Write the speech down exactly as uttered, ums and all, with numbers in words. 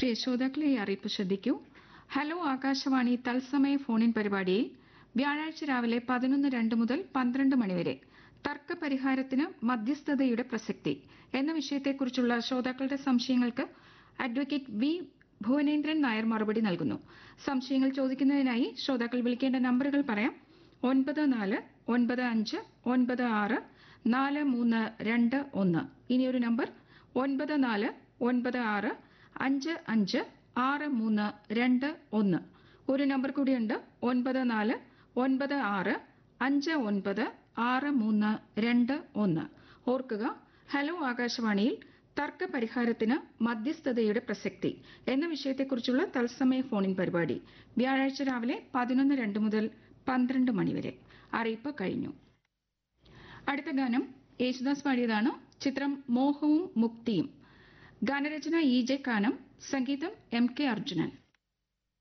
പ്രിയ ശ്രോതാക്കളെ ഈ അറിയിപ്പ് ശ്രദ്ധിക്കൂ. ഹലോ ആകാശവാണി തത്സമയ ഫോണിൻ പരിപാടിയിൽ വ്യാഴാഴ്ച രാവിലെ പതിനൊന്ന് രണ്ട് മുതൽ പന്ത്രണ്ട് മണിവരെ തർക്ക പരിഹാരത്തിന് മധ്യസ്ഥതയുടെ പ്രസക്തി എന്ന വിഷയത്തെക്കുറിച്ചുള്ള ശ്രോതാക്കളുടെ സംശയങ്ങൾക്ക് അഡ്വക്കേറ്റ് വി ഭുവനേന്ദ്രൻ നായർ മറുപടി നൽകുന്നു. സംശയങ്ങൾ ചോദിക്കുന്നതിനായി ശ്രോതാക്കൾ വിളിക്കേണ്ട നമ്പറുകൾ പറയാം. ഒൻപത് നാല് ഒൻപത് അഞ്ച് ഒൻപത് ആറ് നാല് മൂന്ന് രണ്ട് ഒന്ന്. ഇനിയൊരു നമ്പർ ഒൻപത് നാല് ഒൻപത് ആറ് അഞ്ച് അഞ്ച് ആറ് മൂന്ന് രണ്ട് ഒന്ന്. ഒരു നമ്പർ കൂടിയുണ്ട്, ഒൻപത് നാല് ഒൻപത് ആറ് അഞ്ച് ഒൻപത് ആറ് മൂന്ന് രണ്ട് ഒന്ന്. ഓർക്കുക, ഹലോ ആകാശവാണിയിൽ തർക്ക പരിഹാരത്തിന് മധ്യസ്ഥതയുടെ പ്രസക്തി എന്ന വിഷയത്തെക്കുറിച്ചുള്ള തത്സമയ ഫോണിൻ പരിപാടി വ്യാഴാഴ്ച രാവിലെ പതിനൊന്ന് രണ്ട് മുതൽ പന്ത്രണ്ട് മണിവരെ. അറിയിപ്പ് കഴിഞ്ഞു. അടുത്ത ഗാനം യേശുദാസ് പാടിയതാണ്. ചിത്രം മോഹവും മുക്തിയും. ഗാനരചന ഇ ജെ കാനം, സംഗീതം എം കെ അർജുനൻ.